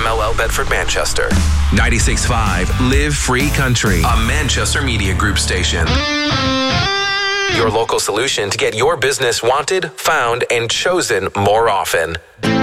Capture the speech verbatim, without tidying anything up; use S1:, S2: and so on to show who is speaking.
S1: L L Bedford, Manchester.
S2: ninety-six point five Live Free Country,
S1: A Manchester Media Group station. Your local solution to get your business wanted, found, and chosen more often.